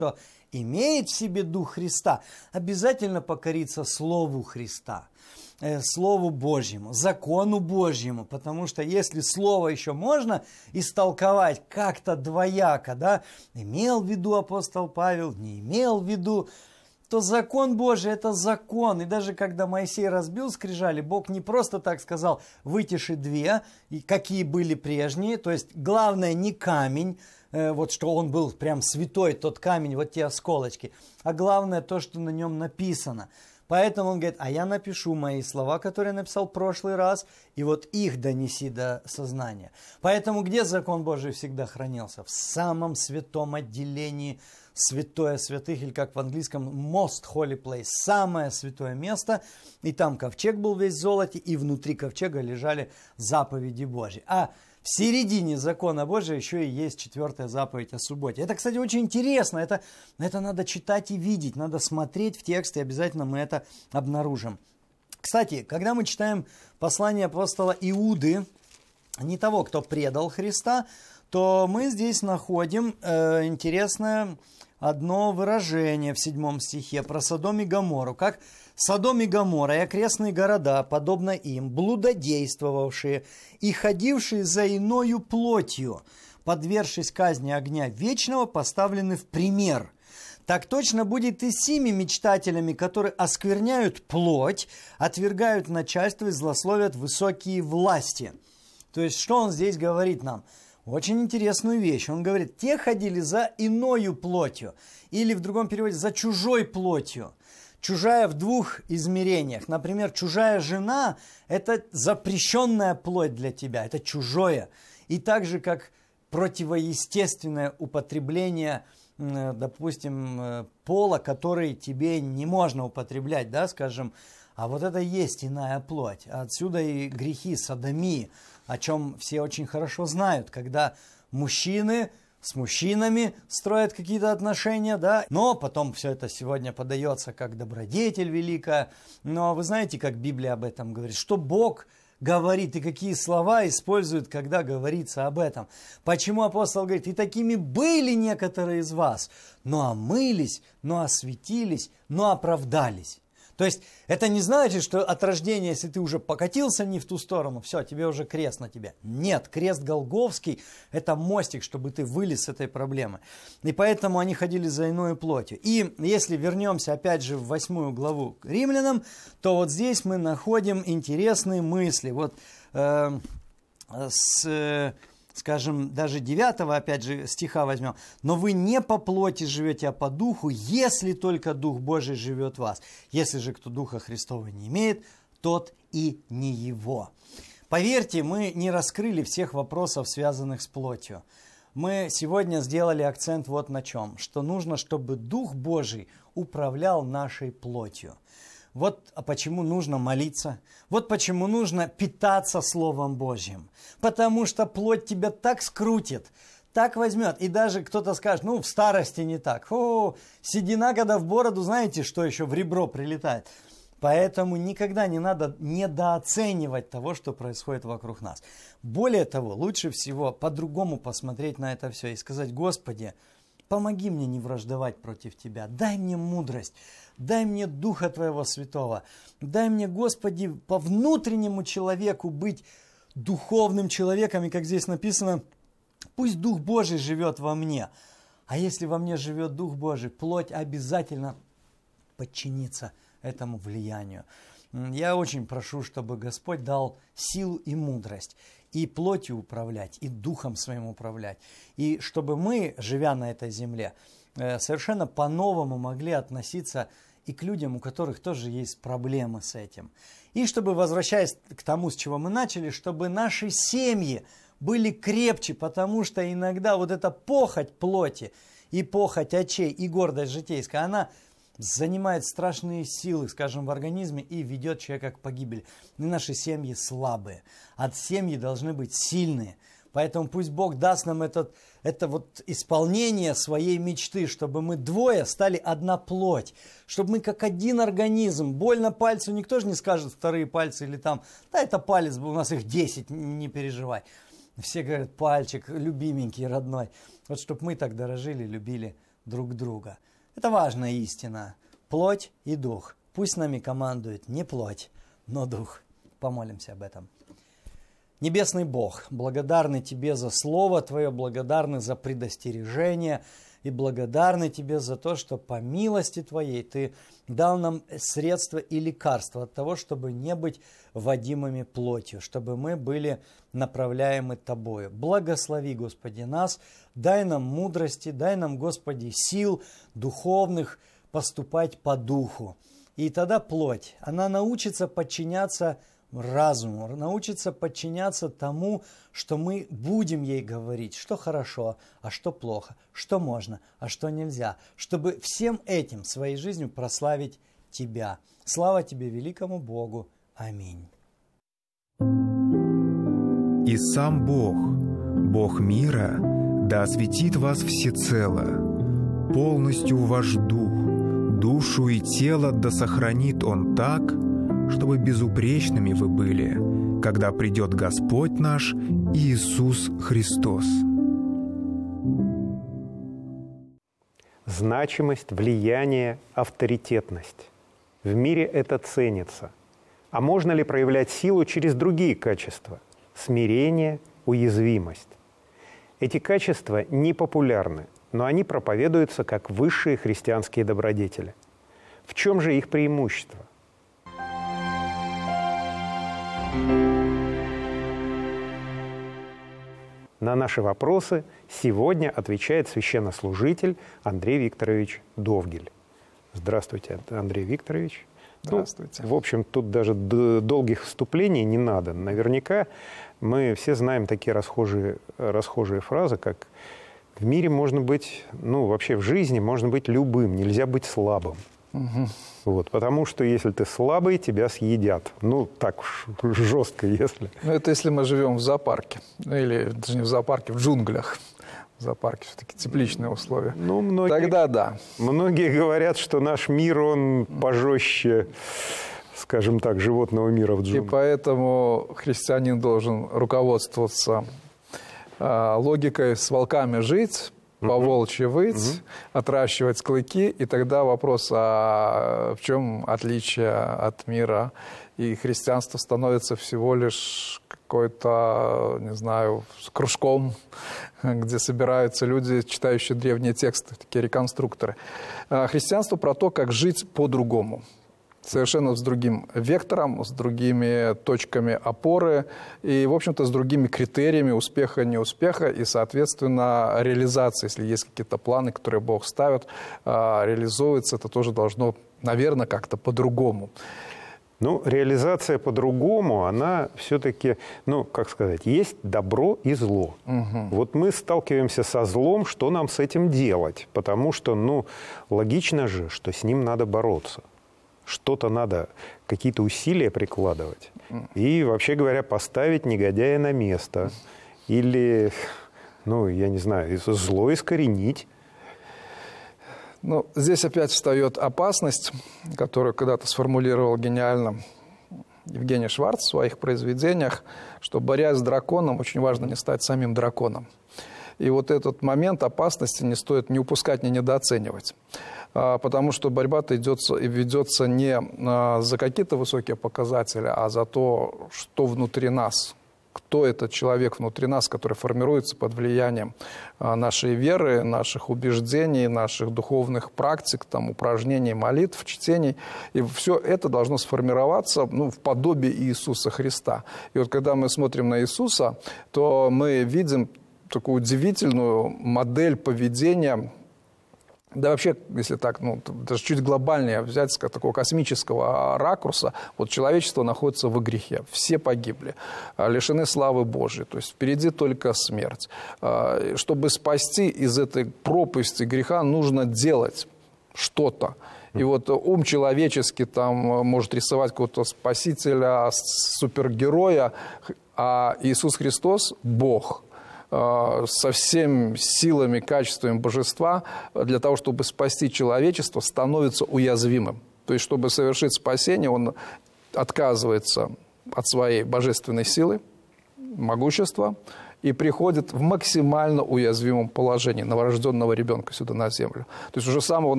кто имеет в себе Дух Христа, обязательно покорится Слову Христа, Слову Божьему, закону Божьему, потому что если Слово еще можно истолковать как-то двояко, да, имел в виду апостол Павел, не имел в виду, то закон Божий – это закон. И даже когда Моисей разбил скрижали, Бог не просто так сказал «вытиши две», какие были прежние, то есть главное не камень, вот что он был прям святой, тот камень, вот те осколочки, а главное то, что на нем написано. Поэтому он говорит, а я напишу мои слова, которые я написал в прошлый раз, и вот их донеси до сознания. Поэтому где закон Божий всегда хранился? В самом святом отделении, святое святых, или как в английском most holy place, самое святое место. И там ковчег был весь в золоте, и внутри ковчега лежали заповеди Божьи. А в середине закона Божия еще и есть 4-я заповедь о субботе. Это, кстати, очень интересно. Это надо читать и видеть. Надо смотреть в текст, и обязательно мы это обнаружим. Кстати, когда мы читаем послание апостола Иуды, не того, кто предал Христа, то мы здесь находим интересное одно выражение в 7 стихе про Содом и Гоморру. Как Содом и Гоморра и окрестные города, подобно им, блудодействовавшие и ходившие за иною плотью, подвергшись казни огня вечного, поставлены в пример. Так точно будет и с сими мечтателями, которые оскверняют плоть, отвергают начальство и злословят высокие власти. То есть, что он здесь говорит нам? Очень интересную вещь. Он говорит, те ходили за иною плотью, или в другом переводе за чужой плотью. Чужая в 2 измерениях. Например, чужая жена – это запрещенная плоть для тебя, это чужое. И так же, как противоестественное употребление, допустим, пола, который тебе не можно употреблять, да, скажем, а вот это есть иная плоть. Отсюда и грехи содомии, о чем все очень хорошо знают, когда мужчины с мужчинами строят какие-то отношения, да, но потом все это сегодня подается как добродетель великая. Но вы знаете, как Библия об этом говорит, что Бог говорит и какие слова использует, когда говорится об этом. Почему апостол говорит, и такими были некоторые из вас, но омылись, но осветились, но оправдались. То есть это не значит, что от рождения, если ты уже покатился не в ту сторону, все, тебе уже крест на тебе. Нет, крест Голгофский – это мостик, чтобы ты вылез с этой проблемы. И поэтому они ходили за иною плотью. И если вернемся опять же в 8 главу к Римлянам, то вот здесь мы находим интересные мысли. Вот скажем, даже 9 опять же стиха возьмем. «Но вы не по плоти живете, а по духу, если только Дух Божий живет в вас. Если же кто Духа Христова не имеет, тот и не его». Поверьте, мы не раскрыли всех вопросов, связанных с плотью. Мы сегодня сделали акцент вот на чем. Что нужно, чтобы Дух Божий управлял нашей плотью. Вот почему нужно молиться, вот почему нужно питаться Словом Божьим. Потому что плоть тебя так скрутит, так возьмет. И даже кто-то скажет, ну в старости не так. Седина, когда в бороду, знаете, что еще в ребро прилетает. Поэтому никогда не надо недооценивать того, что происходит вокруг нас. Более того, лучше всего по-другому посмотреть на это все и сказать, Господи, помоги мне не враждовать против Тебя, дай мне мудрость, дай мне Духа Твоего Святого, дай мне, Господи, по внутреннему человеку быть духовным человеком, и как здесь написано, пусть Дух Божий живет во мне. А если во мне живет Дух Божий, плоть обязательно подчинится этому влиянию. Я очень прошу, чтобы Господь дал силу и мудрость и плотью управлять, и духом своим управлять. И чтобы мы, живя на этой земле, совершенно по-новому могли относиться и к людям, у которых тоже есть проблемы с этим. И чтобы, возвращаясь к тому, с чего мы начали, чтобы наши семьи были крепче, потому что иногда вот эта похоть плоти и похоть очей и гордость житейская, она занимает страшные силы, скажем, в организме и ведет человека к погибели. И наши семьи слабые, а семьи должны быть сильные. Поэтому пусть Бог даст нам это вот исполнение своей мечты, чтобы мы двое стали одна плоть, чтобы мы как один организм. Больно пальцу никто же не скажет, вторые пальцы или там, да это палец был, у нас их 10, не переживай. Все говорят, пальчик, любименький, родной. Вот чтобы мы так дорожили, любили друг друга. Это важная истина. Плоть и дух. Пусть нами командует не плоть, но дух. Помолимся об этом. Небесный Бог, благодарны Тебе за Слово Твое, благодарны за предостережение и благодарны Тебе за то, что по милости Твоей Ты дал нам средства и лекарства от того, чтобы не быть водимыми плотью, чтобы мы были направляемы Тобою. Благослови, Господи, нас, дай нам мудрости, дай нам, Господи, сил духовных поступать по духу. И тогда плоть, она научится подчиняться разуму, научится подчиняться тому, что мы будем ей говорить, что хорошо, а что плохо, что можно, а что нельзя, чтобы всем этим своей жизнью прославить Тебя. Слава Тебе, великому Богу. Аминь. И сам Бог, Бог мира, да осветит вас всецело, полностью ваш дух, душу и тело да сохранит Он так, чтобы безупречными вы были, когда придет Господь наш Иисус Христос. Значимость, влияние, авторитетность. В мире это ценится. А можно ли проявлять силу через другие качества? Смирение, уязвимость. Эти качества не популярны, но они проповедуются как высшие христианские добродетели. В чем же их преимущество? На наши вопросы сегодня отвечает священнослужитель Андрей Викторович Довгиль. Здравствуйте, Андрей Викторович. Здравствуйте. В общем, тут даже долгих вступлений не надо. Наверняка мы все знаем такие расхожие фразы, как «в мире можно быть, вообще в жизни можно быть любым, нельзя быть слабым». Угу. Вот, потому что если ты слабый, тебя съедят. Так уж жестко, если. Это если мы живем в зоопарке. Или даже не в зоопарке, в джунглях. В зоопарке все-таки тепличные условия. Тогда да. Многие говорят, что наш мир, он пожестче, скажем так, животного мира в джунглях. И поэтому христианин должен руководствоваться логикой «с волками жить», по-волчьи выть, отращивать клыки, и тогда вопрос, в чем отличие от мира? И христианство становится всего лишь какой-то, не знаю, кружком, где собираются люди, читающие древние тексты, такие реконструкторы. Христианство про то, как жить по-другому. Совершенно с другим вектором, с другими точками опоры и, в общем-то, с другими критериями успеха, неуспеха и, соответственно, реализации. Если есть какие-то планы, которые Бог ставит, реализовываться, это тоже должно, наверное, как-то по-другому. Реализация по-другому, она все-таки, есть добро и зло. Угу. Вот мы сталкиваемся со злом, что нам с этим делать? Потому что, логично же, что с ним надо бороться. Что-то надо, какие-то усилия прикладывать. И, вообще говоря, поставить негодяя на место. Или, я не знаю, зло искоренить. Здесь опять встает опасность, которую когда-то сформулировал гениально Евгений Шварц в своих произведениях, что, борясь с драконом, очень важно не стать самим драконом. И вот этот момент опасности не стоит ни упускать, ни недооценивать. Потому что борьба-то ведется не за какие-то высокие показатели, а за то, что внутри нас. Кто этот человек внутри нас, который формируется под влиянием нашей веры, наших убеждений, наших духовных практик, упражнений, молитв, чтений. И все это должно сформироваться в подобии Иисуса Христа. И вот когда мы смотрим на Иисуса, то мы видим такую удивительную модель поведения. Да вообще, если так, даже чуть глобальнее взять с такого космического ракурса, вот человечество находится во грехе, все погибли, лишены славы Божьей, то есть впереди только смерть. Чтобы спасти из этой пропасти греха, нужно делать что-то. И вот ум человеческий может рисовать какого-то спасителя, супергероя, а Иисус Христос – Бог – со всеми силами, качествами божества для того, чтобы спасти человечество, становится уязвимым. То есть, чтобы совершить спасение, он отказывается от своей божественной силы, могущества и приходит в максимально уязвимом положении новорожденного ребенка сюда на землю. То есть уже с самого